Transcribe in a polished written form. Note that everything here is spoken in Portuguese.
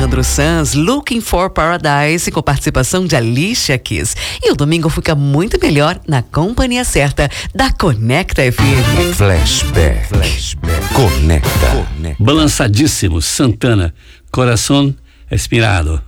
Leandro Sanz, Looking for Paradise, com participação de Alicia Keys. E o domingo fica muito melhor na companhia certa da Conecta FM. Flashback. Conecta. Balançadíssimo, Santana, Coração Espirado.